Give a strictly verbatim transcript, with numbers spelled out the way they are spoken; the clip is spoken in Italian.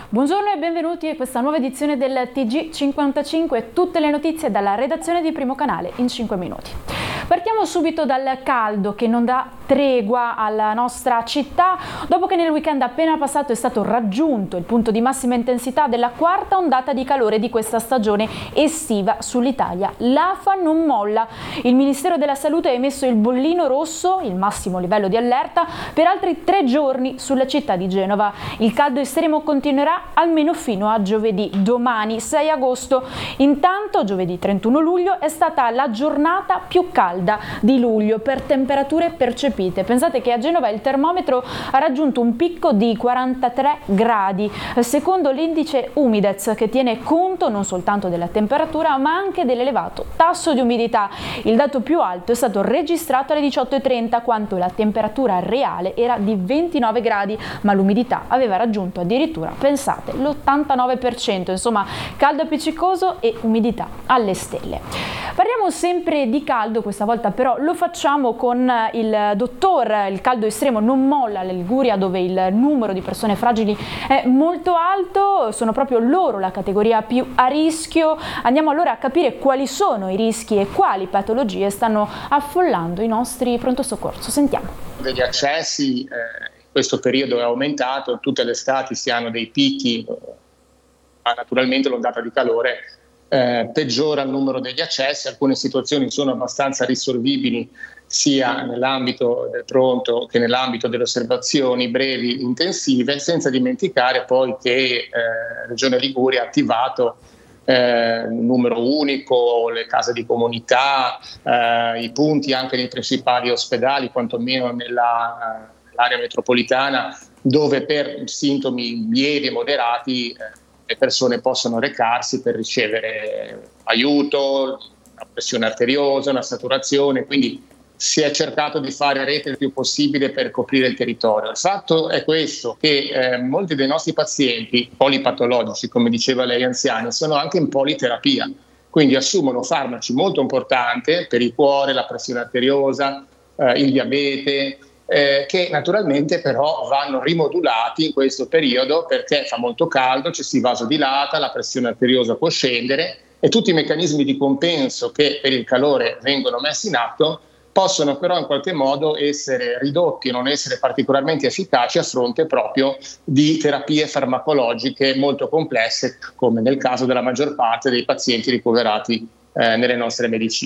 Buongiorno e benvenuti a questa nuova edizione del T G cinquantacinque, tutte le notizie dalla redazione di Primo Canale in cinque minuti. Partiamo subito dal caldo che non dà tregua alla nostra città dopo che nel weekend appena passato è stato raggiunto il punto di massima intensità della quarta ondata di calore di questa stagione estiva sull'Italia. L'A F A non molla. Il Ministero della Salute ha emesso il bollino rosso, il massimo livello di allerta, per altri tre giorni sulla città di Genova. Il caldo estremo continuerà almeno fino a giovedì, domani sei agosto. Intanto giovedì trentuno luglio è stata la giornata più calda di luglio per temperature percepite. Pensate che a Genova il termometro ha raggiunto un picco di quarantatré gradi, secondo l'indice Umidez, che tiene conto non soltanto della temperatura ma anche dell'elevato tasso di umidità. Il dato più alto è stato registrato alle diciotto e trenta, quando la temperatura reale era di ventinove gradi, ma l'umidità aveva raggiunto addirittura, pensate, l'ottantanove per cento. Insomma, caldo appiccicoso e umidità alle stelle. Parliamo sempre di caldo, questa volta però lo facciamo con il dottor. Il caldo estremo non molla alla Liguria, dove il numero di persone fragili è molto alto, sono proprio loro la categoria più a rischio. Andiamo allora a capire quali sono i rischi e quali patologie stanno affollando i nostri pronto soccorso. Sentiamo. Degli accessi, eh, in questo periodo è aumentato, tutte le estati si hanno dei picchi, ma naturalmente l'ondata di calore Eh, peggiora il numero degli accessi. Alcune situazioni sono abbastanza risolvibili sia nell'ambito del pronto che nell'ambito delle osservazioni brevi intensive, senza dimenticare poi che eh, Regione Liguria ha attivato eh, un numero unico, le case di comunità, eh, i punti anche nei principali ospedali, quantomeno nella, nell'area metropolitana, dove per sintomi lievi e moderati eh, le persone possono recarsi per ricevere aiuto, una pressione arteriosa, una saturazione, quindi si è cercato di fare rete il più possibile per coprire il territorio. Il fatto è questo, che eh, molti dei nostri pazienti polipatologici, come diceva lei, anziani, sono anche in politerapia, quindi assumono farmaci molto importanti per il cuore, la pressione arteriosa, eh, il diabete, Eh, che naturalmente però vanno rimodulati in questo periodo perché fa molto caldo, ci si vasodilata, la pressione arteriosa può scendere e tutti i meccanismi di compenso che per il calore vengono messi in atto possono però in qualche modo essere ridotti e non essere particolarmente efficaci a fronte proprio di terapie farmacologiche molto complesse, come nel caso della maggior parte dei pazienti ricoverati eh, nelle nostre medicine.